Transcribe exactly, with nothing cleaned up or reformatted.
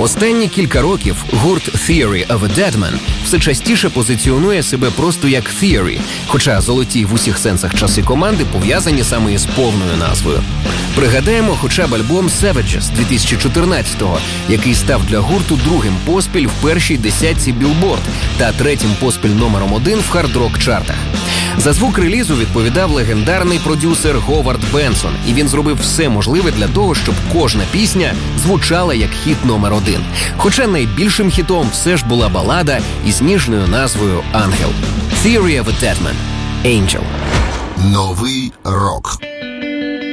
Останні кілька років гурт Theory of a Deadman все частіше позиціонує себе просто як Theory, хоча золоті в усіх сенсах часи команди пов'язані саме із повною назвою. Пригадаємо хоча б альбом Savages дві тисячі чотирнадцятого, який став для гурту другим поспіль в першій десятці Billboard та третім поспіль номером один в хард-рок чартах. За звук релізу відповідав легендарний продюсер Говард Бенсон, і він зробив все можливе для того, щоб кожна пісня звучала як хіт номер один. Хоча найбільшим хітом все ж була балада із ніжною назвою «Ангел». Theory of a Deadman. Angel. Новий рок.